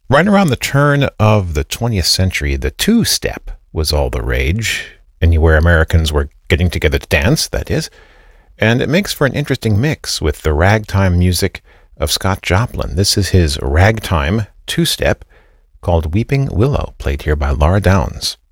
Right around the turn of the 20th century, the two-step was all the rage, anywhere Americans were getting together to dance, that is, and it makes for an interesting mix with the ragtime music of Scott Joplin. This is his ragtime two-step called Weeping Willow, played here by Laura Downs.